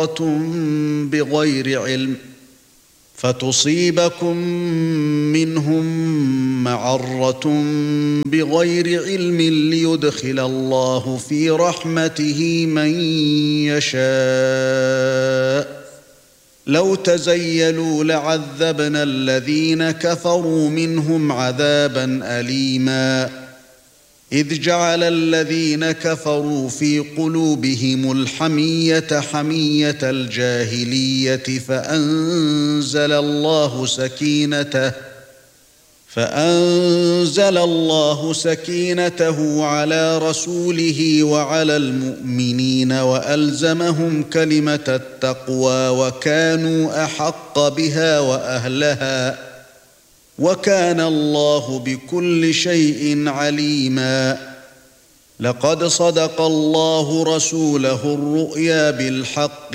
بغير علم فتصيبكم منهم معرة بغير علم ليدخل الله في رحمته من يشاء لو تزيلوا لعذبنا الذين كفروا منهم عذابا أليما إذ جعل الذين كفروا في قلوبهم الحمية حمية الجاهلية فأنزل الله سكينته على رسوله وعلى المؤمنين وألزمهم كلمة التقوى وكانوا أحق بها وأهلها وكان الله بكل شيء عليما لقد صدق الله رسوله الرؤيا بالحق